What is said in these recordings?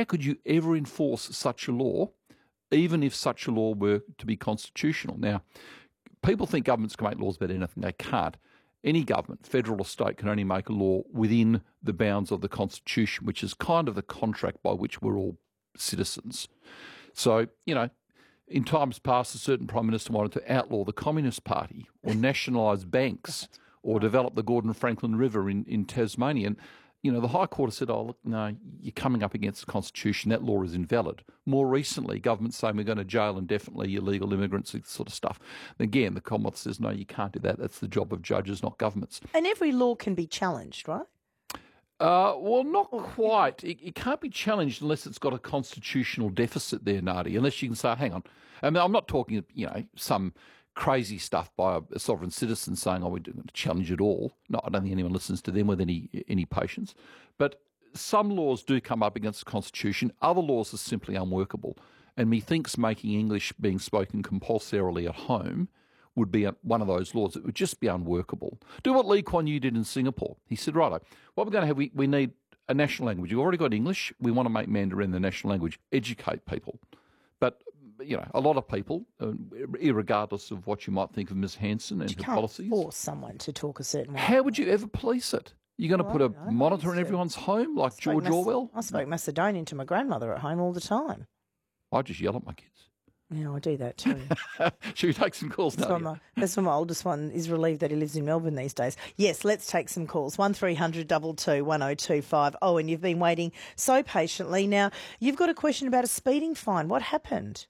how could you ever enforce such a law, even if such a law were to be constitutional? Now, people think governments can make laws about anything. They can't. Any government, federal or state, can only make a law within the bounds of the Constitution, which is kind of the contract by which we're all citizens. So, in times past, a certain Prime Minister wanted to outlaw the Communist Party or nationalise banks or develop the Gordon Franklin River in Tasmania. And, the High Court has said, oh, look, no, you're coming up against the Constitution. That law is invalid. More recently, government's saying we're going to jail indefinitely illegal immigrants, this sort of stuff. And again, the Commonwealth says, no, you can't do that. That's the job of judges, not governments. And every law can be challenged, right? Well, not quite. It can't be challenged unless it's got a constitutional deficit there, Nadia, unless you can say, hang on. I mean, I'm not talking, some crazy stuff by a sovereign citizen saying, we're going to challenge it all. No, I don't think anyone listens to them with any patience. But some laws do come up against the Constitution. Other laws are simply unworkable. And methinks making English being spoken compulsorily at home would be one of those laws. It would just be unworkable. Do what Lee Kuan Yew did in Singapore. He said, righto, what we're going to have, we need a national language. You've already got English. We want to make Mandarin the national language. Educate people. But a lot of people, irregardless of what you might think of Ms Hanson and her policies. You can't force someone to talk a certain way. How would you ever police it? You're going to put a monitor in everyone's home like George Orwell? I spoke Macedonian to my grandmother at home all the time. I just yell at my kids. Yeah, I do that too. Should we take some calls now? That's why my oldest one is relieved that he lives in Melbourne these days. Yes, let's take some calls. 1300 22 1025. Oh, and you've been waiting so patiently. Now, you've got a question about a speeding fine. What happened?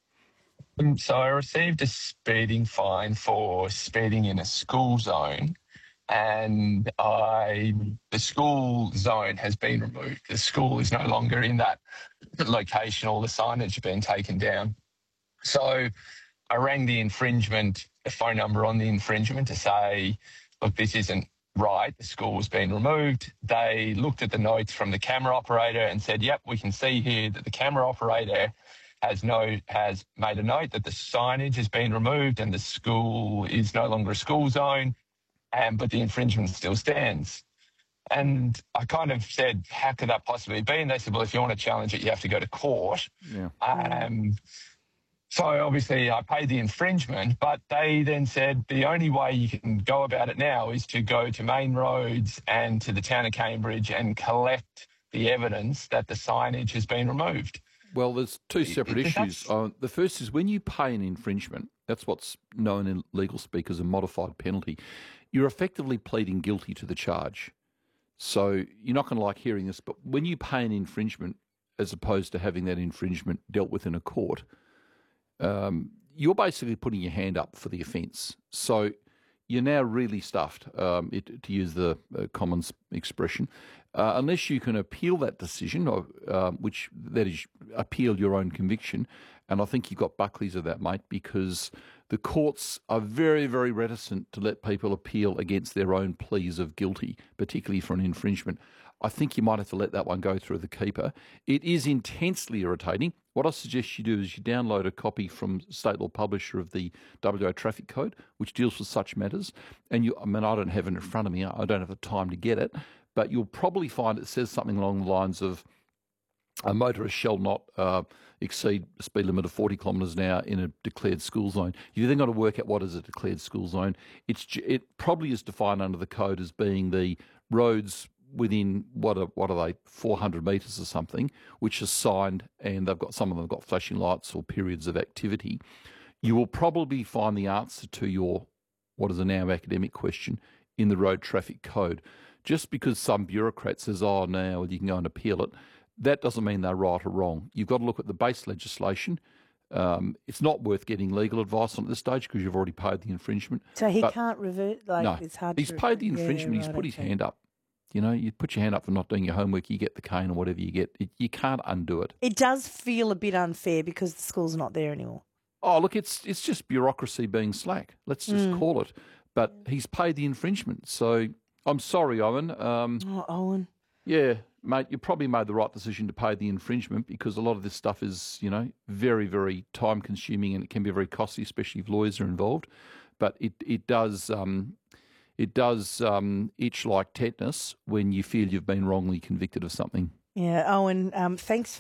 So I received a speeding fine for speeding in a school zone, and the school zone has been removed. The school is no longer in that location. All the signage has been taken down. So I rang the phone number on the infringement to say, look, this isn't right. The school has been removed. They looked at the notes from the camera operator and said, yep, we can see here that the camera operator has made a note that the signage has been removed and the school is no longer a school zone, but the infringement still stands. And I kind of said, how could that possibly be? And they said, well, if you want to challenge it, you have to go to court. Yeah. So obviously I paid the infringement, but they then said the only way you can go about it now is to go to Main Roads and to the town of Cambridge and collect the evidence that the signage has been removed. Well, there's two separate issues. The first is when you pay an infringement, that's what's known in legal speak as a modified penalty, you're effectively pleading guilty to the charge. So you're not going to like hearing this, but when you pay an infringement as opposed to having that infringement dealt with in a court, you're basically putting your hand up for the offence. So you're now really stuffed, to use the common expression, unless you can appeal that decision, which that is appeal your own conviction. And I think you've got Buckley's of that, mate, because the courts are very, very reticent to let people appeal against their own pleas of guilty, particularly for an infringement. I think you might have to let that one go through the keeper. It is intensely irritating. What I suggest you do is you download a copy from State Law Publisher of the WA Traffic Code, which deals with such matters. And I don't have it in front of me. I don't have the time to get it. But you'll probably find it says something along the lines of a motorist shall not exceed the speed limit of 40 kilometres an hour in a declared school zone. You've then got to work out what is a declared school zone. It probably is defined under the code as being the roads within, what are they, 400 metres or something, which is signed, and some of them have got flashing lights or periods of activity. You will probably find the answer to your, what is a now academic question, in the road traffic code. Just because some bureaucrat says, oh, no, you can go and appeal it, that doesn't mean they're right or wrong. You've got to look at the base legislation. It's not worth getting legal advice on at this stage because you've already paid the infringement. So he can't revert? No, it's hard he's paid the infringement. He's put his hand up. You put your hand up for not doing your homework, you get the cane or whatever you get. You can't undo it. It does feel a bit unfair because the school's not there anymore. Oh, look, it's just bureaucracy being slack. Let's just call it. But he's paid the infringement. So I'm sorry, Owen. Owen. Yeah, mate, you probably made the right decision to pay the infringement because a lot of this stuff is, very, very time-consuming and it can be very costly, especially if lawyers are involved. But it does itch like tetanus when you feel you've been wrongly convicted of something. Yeah, Owen, thanks